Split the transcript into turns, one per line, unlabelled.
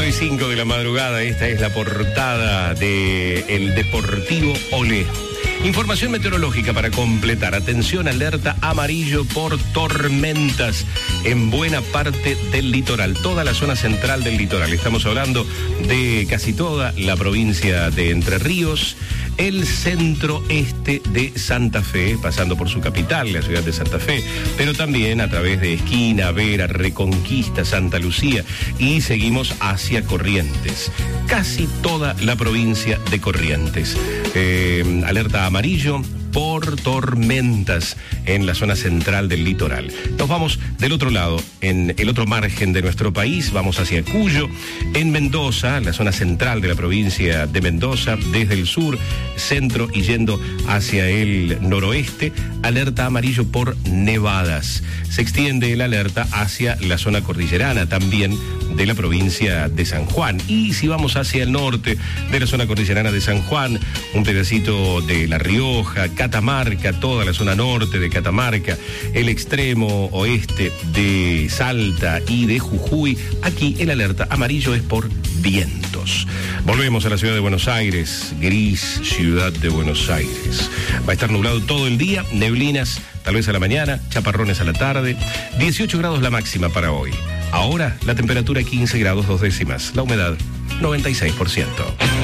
8:05 de la madrugada, esta es la portada de El Deportivo Olé. Información meteorológica para completar. Atención, alerta amarillo por tormentas en buena parte del litoral, toda la zona central del litoral. Estamos hablando de casi toda la provincia de Entre Ríos, el centro este de Santa Fe, pasando por su capital, la ciudad de Santa Fe, pero también a través de Esquina, Vera, Reconquista, Santa Lucía, y seguimos hacia Corrientes. Casi toda la provincia de Corrientes. Alerta amarillo por tormentas en la zona central del litoral. Nos vamos del otro lado, en el otro margen de nuestro país, vamos hacia Cuyo, en Mendoza, la zona central de la provincia de Mendoza, desde el sur, centro y yendo hacia el noroeste, alerta amarillo por nevadas. Se extiende la alerta hacia la zona cordillerana también de la provincia de San Juan. Y si vamos hacia el norte de la zona cordillerana de San Juan, un pedacito de La Rioja, Catamarca, toda la zona norte de Catamarca, el extremo oeste de Salta y de Jujuy, aquí el alerta amarillo es por vientos. Volvemos a la ciudad de Buenos Aires, gris ciudad de Buenos Aires. Va a estar nublado todo el día, neblinas tal vez a la mañana, chaparrones a la tarde, 18 grados la máxima para hoy. Ahora la temperatura 15 grados 2 décimas, la humedad 96%.